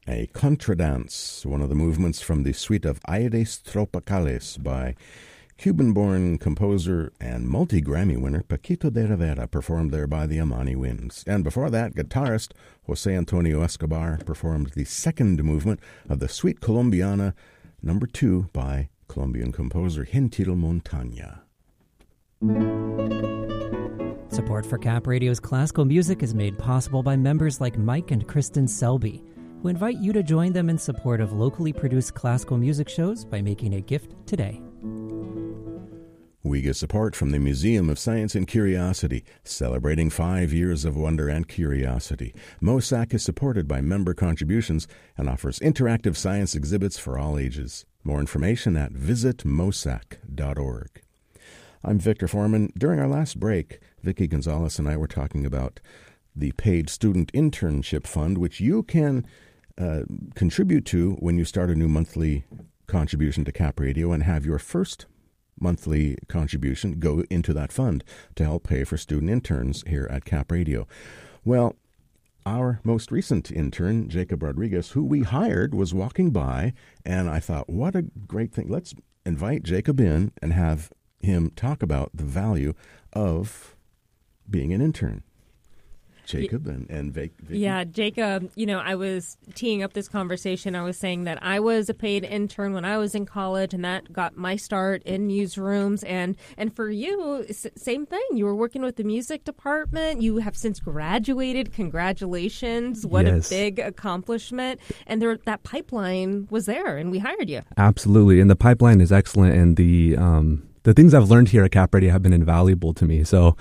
a contradance, one of the movements from the suite of Aires Tropicales by Cuban-born composer and multi-Grammy winner Paquito de Rivera, performed there by the Amani Winds. And before that, guitarist Jose Antonio Escobar performed the second movement of the Suite Colombiana No. 2 by Colombian composer Gentil Montaña. Support for Cap Radio's classical music is made possible by members like Mike and Kristen Selby, who invite you to join them in support of locally produced classical music shows by making a gift today. We get support from the Museum of Science and Curiosity, celebrating 5 years of wonder and curiosity. MOSAC is supported by member contributions and offers interactive science exhibits for all ages. More information at visitmosac.org. I'm Victor Foreman. During our last break, Vicki Gonzalez and I were talking about the Paid Student Internship Fund, which you can contribute to when you start a new monthly contribution to Cap Radio and have your first monthly contribution go into that fund to help pay for student interns here at Cap Radio. Well, our most recent intern, Jacob Rodriguez, who we hired, was walking by, and I thought, what a great thing. Let's invite Jacob in and have him talk about the value of being an intern. Jacob and Vicky. Yeah, Jacob, I was teeing up this conversation. I was saying that I was a paid intern when I was in college, and that got my start in newsrooms. And for you, same thing. You were working with the music department. You have since graduated. Congratulations. What a big accomplishment. And that pipeline was there, and we hired you. Absolutely. And the pipeline is excellent, and the things I've learned here at Cap Radio have been invaluable to me. So,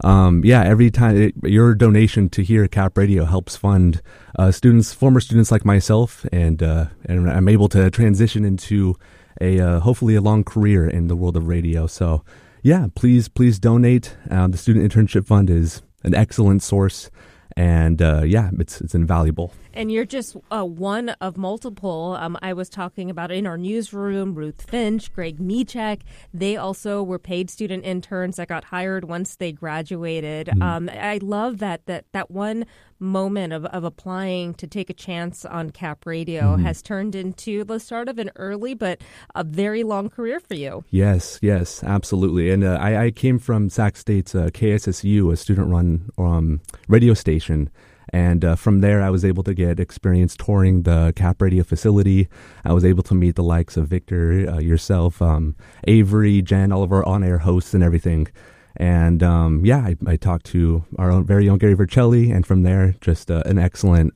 every time your donation to here at Cap Radio helps fund former students like myself, and I'm able to transition into hopefully a long career in the world of radio. So, please donate. The Student Internship Fund is an excellent source, and it's invaluable. And you're just one of multiple. I was talking about in our newsroom, Ruth Finch, Greg Michek. They also were paid student interns that got hired once they graduated. Mm-hmm. I love that one moment of applying to take a chance on Cap Radio has turned into the start of an early but a very long career for you. Yes, absolutely. And I came from Sac State's KSSU, a student-run radio station. And from there, I was able to get experience touring the Cap Radio facility. I was able to meet the likes of Victor, yourself, Avery, Jen, all of our on-air hosts and everything. And I talked to our own very own Gary Vercelli, and from there, just an excellent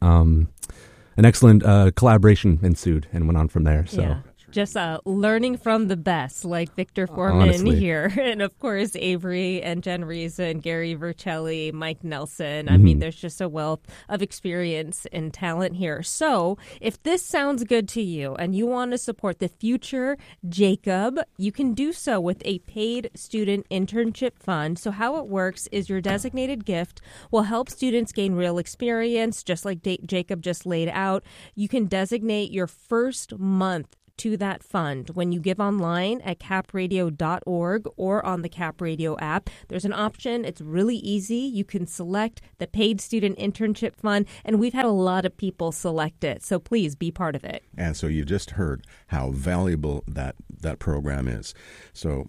collaboration ensued and went on from there. So. Yeah. Just learning from the best, like Victor Foreman here. And, of course, Avery and Jen Riza and Gary Vercelli, Mike Nelson. I mean, there's just a wealth of experience and talent here. So if this sounds good to you and you want to support the future Jacob, you can do so with a paid student internship fund. So how it works is your designated gift will help students gain real experience, just like Jacob just laid out. You can designate your first month to that fund when you give online at capradio.org or on the Cap Radio app. There's an option. It's really easy. You can select the Paid Student Internship Fund, and we've had a lot of people select it. So please be part of it. And so you just heard how valuable that program is. So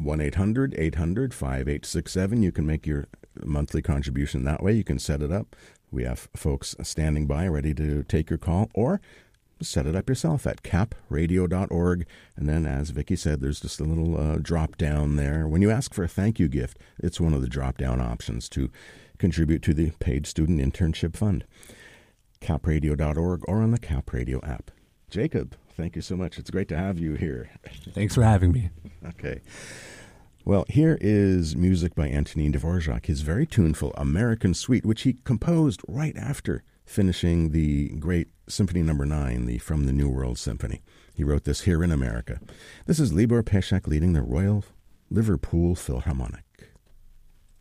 1-800-800-5867. You can make your monthly contribution that way. You can set it up. We have folks standing by ready to take your call, or set it up yourself at capradio.org. And then, as Vicki said, there's just a little drop down there. When you ask for a thank you gift, it's one of the drop down options to contribute to the Paid Student Internship Fund. Capradio.org or on the Cap Radio app. Jacob, thank you so much. It's great to have you here. Thanks for having me. Okay. Well, here is music by Antonin Dvorak, his very tuneful American Suite, which he composed right after finishing the great Symphony No. 9, the From the New World Symphony. He wrote this here in America. This is Libor Pesek leading the Royal Liverpool Philharmonic.